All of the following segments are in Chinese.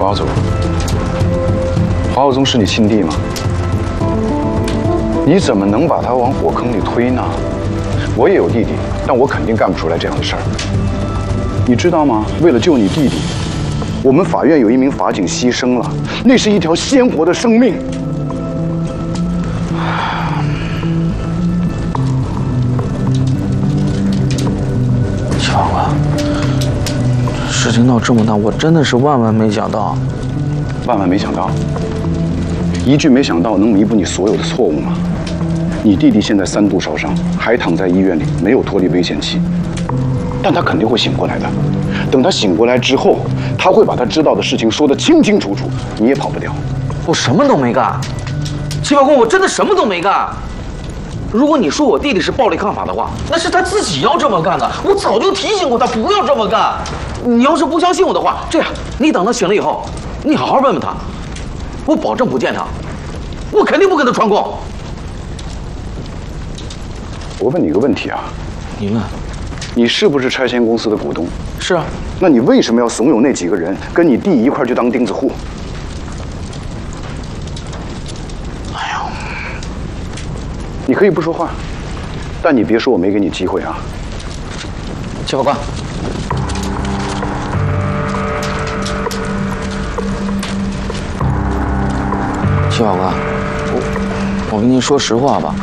华总，华耀宗是你亲弟吗？你怎么能把他往火坑里推呢？我也有弟弟，但我肯定干不出来这样的事儿。你知道吗？为了救你弟弟，我们法院有一名法警牺牲了，那是一条鲜活的生命。 齐法官，事情闹这么大，我真的是万万没想到。 万万没想到，一句没想到能弥补你所有的错误吗？你弟弟现在3度烧伤，还躺在医院里，没有脱离危险期，但他肯定会醒过来的。等他醒过来之后，他会把他知道的事情说得清清楚楚，你也跑不掉。 我什么都没干，齐法官，我真的什么都没干。如果你说我弟弟是暴力抗法的话，那是他自己要这么干的。我早就提醒过他不要这么干。你要是不相信我的话，这样，你等他醒了以后，你好好问问他，我保证不见他，我肯定不跟他串供。 我问你个问题啊， 你问， 你是不是拆迁公司的股东？ 是啊。 那你为什么要怂恿那几个人跟你弟一块去当钉子户？ 哎呦， 你可以不说话，但你别说我没给你机会啊。 齐法官，齐法官，我跟您说实话吧，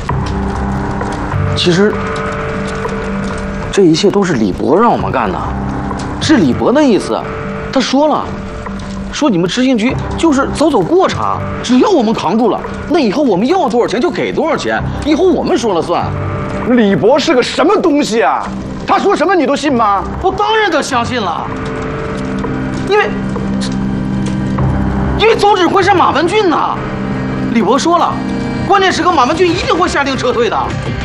其实这一切都是李博让我们干的，是李博的意思。他说了，说你们执行局就是走过场，只要我们扛住了，那以后我们要多少钱就给多少钱，以后我们说了算。 李博是个什么东西啊？他说什么你都信吗？ 我当然得相信了，因为总指挥是马文俊呐。李博说了，关键时刻马文俊一定会下令撤退的。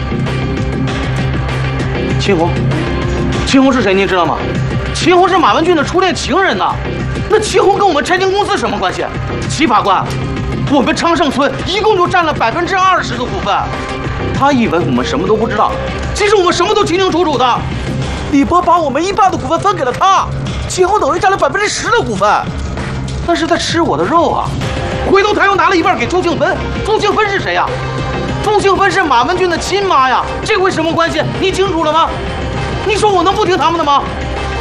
秦红是谁？您知道吗？秦红是马文俊的初恋情人呐。那秦红跟我们拆迁公司什么关系？齐法官，我们昌盛村一共就占了20%的股份。他以为我们什么都不知道，其实我们什么都清清楚楚的。李博把我们1半的股份分给了他，秦红等于占了10%的股份。但是他吃我的肉啊！回头他又拿了1半给周庆芬，周庆芬是谁呀？周庆芬是马文俊的亲妈呀，这回什么关系？你清楚了吗？你说我能不听他们的吗？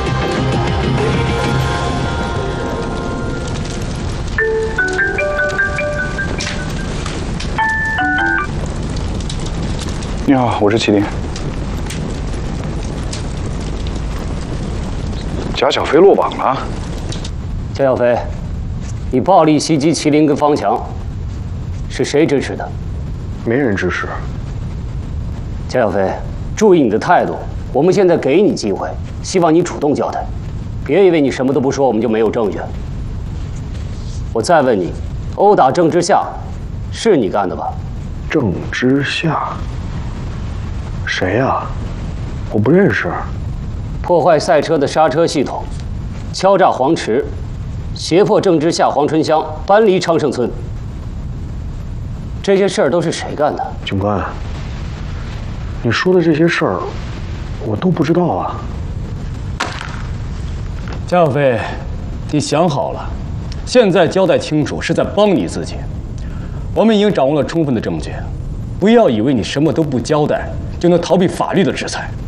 你好，我是麒麟。贾小飞落网了。 贾小飞，你暴力袭击麒麟跟方强，是谁支持的？ 没人支持。 贾小飞，注意你的态度。我们现在给你机会，希望你主动交代，别以为你什么都不说，我们就没有证据。我再问你，殴打郑之夏，是你干的吧？ 郑之夏。谁呀？我不认识。 破坏赛车的刹车系统，敲诈黄池，胁迫郑之夏、黄春香搬离昌盛村。这些事儿都是谁干的？ 警官，你说的这些事儿，我都不知道啊。 贾小飞，你想好了，现在交代清楚是在帮你自己。我们已经掌握了充分的证据，不要以为你什么都不交代就能逃避法律的制裁。